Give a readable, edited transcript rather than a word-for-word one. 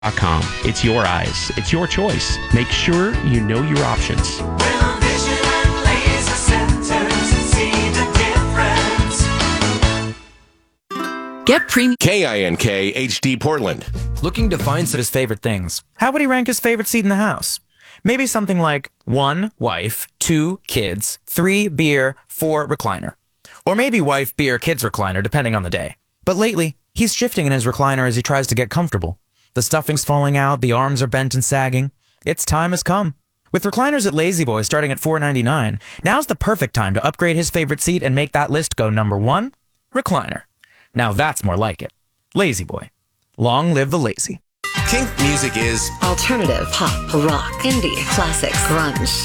Com. It's your eyes. It's your choice. Make sure you know your options. Well, Vision and Laser Centers, see the difference. Get premium. KINK HD Portland. Looking to find his favorite things. How would he rank his favorite seat in the house? Maybe something like 1, wife, 2, kids, 3, beer, 4, recliner. Or maybe wife, beer, kids, recliner, depending on the day. But lately, he's shifting in his recliner as he tries to get comfortable. The stuffing's falling out, the arms are bent and sagging. Its time has come. With recliners at La-Z-Boy starting at $4.99, now's the perfect time to upgrade his favorite seat and make that list go number 1, recliner. Now that's more like it. La-Z-Boy. Long live the lazy. Kink music is Alternative, pop, rock, indie, classics, grunge.